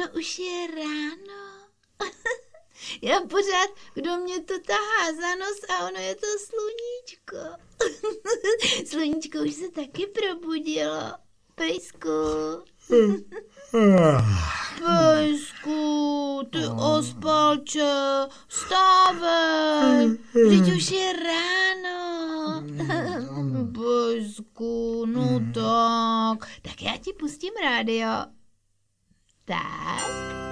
Ono už je ráno. Já pořád, kdo mě to tahá za nos a ono je to sluníčko. Sluníčko už se taky probudilo. Pejsku. Pejsku, ty ospalče, vstávej. Vždyť už je ráno. Pejsku, no tak. Tak já ti pustím rádio. Tak.